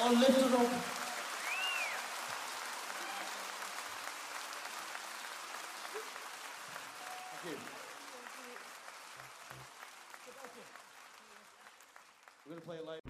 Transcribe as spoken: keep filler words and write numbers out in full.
All lifted up. Thank you. We're gonna play a live.